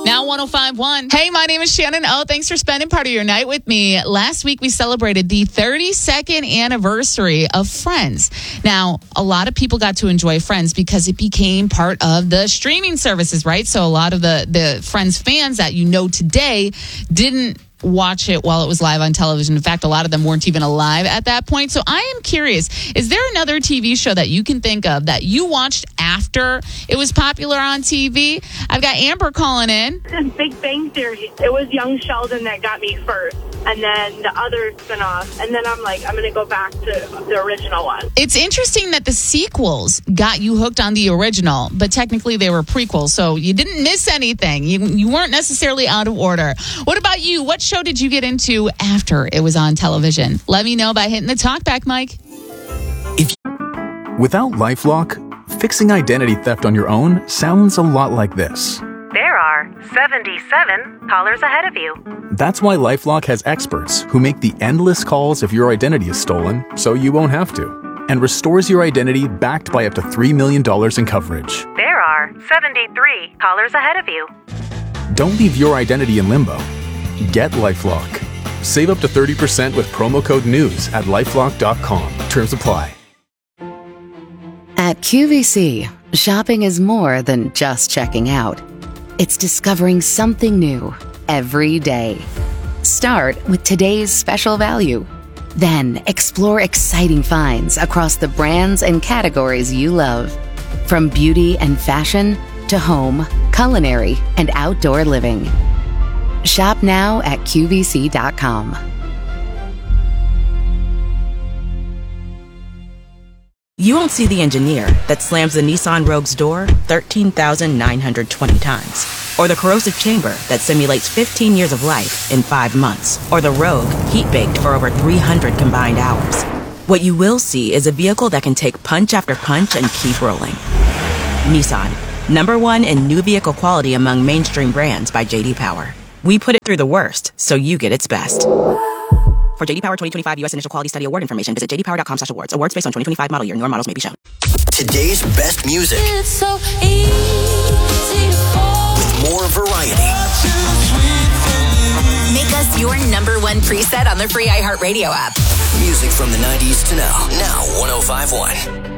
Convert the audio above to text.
Now 105.1. Hey, my name is Shannon O. Thanks for spending part of your night with me. Last week, we celebrated the 32nd anniversary of Friends. Now, a lot of people got to enjoy Friends because it became part of the streaming services, right? So a lot of the Friends fans that you know today didn't watch it while it was live on television. In fact, a lot of them weren't even alive at that point. So I am curious, is there another TV show that you can think of that you watched after it was popular on TV? I've got Amber calling in. Big Bang Theory. It was Young Sheldon that got me first, and then the other spinoff. And then I'm like, I'm going to go back to the original one. It's interesting that the sequels got you hooked on the original, but technically they were prequels, so you didn't miss anything. You weren't necessarily out of order. What about you? What show did you get into after it was on television? Let me know by hitting the talkback mic. Without LifeLock, fixing identity theft on your own sounds a lot like this. There are 77 callers ahead of you. That's why LifeLock has experts who make the endless calls if your identity is stolen, so you won't have to, and restores your identity backed by up to $3 million in coverage. There are 73 callers ahead of you. Don't leave your identity in limbo. Get LifeLock. Save up to 30% with promo code NEWS at LifeLock.com. Terms apply. At QVC, shopping is more than just checking out. It's discovering something new every day. Start with today's special value. Then explore exciting finds across the brands and categories you love. From beauty and fashion to home, culinary, and outdoor living. Shop now at QVC.com. You won't see the engineer that slams the Nissan Rogue's door 13,920 times. Or the corrosive chamber that simulates 15 years of life in 5 months. Or the Rogue heat-baked for over 300 combined hours. What you will see is a vehicle that can take punch after punch and keep rolling. Nissan, #1 in new vehicle quality among mainstream brands by J.D. Power. We put it through the worst, so you get its best. For J.D. Power 2025 U.S. Initial Quality Study Award information, visit jdpower.com/awards. Awards based on 2025 model year. Newer models may be shown. Today's best music. It's so easy to fall. With more variety. Make us your #1 preset on the free iHeartRadio app. Music from the 90s to now. Now 105.1.